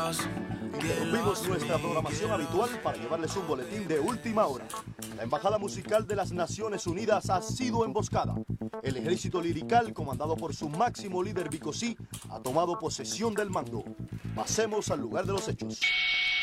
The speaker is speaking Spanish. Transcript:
Interrumpimos nuestra programación habitual para llevarles un boletín de última hora. La Embajada Musical de las Naciones Unidas ha sido emboscada. El ejército lirical, comandado por su máximo líder Bicosí, ha tomado posesión del mando. Pasemos al lugar de los hechos.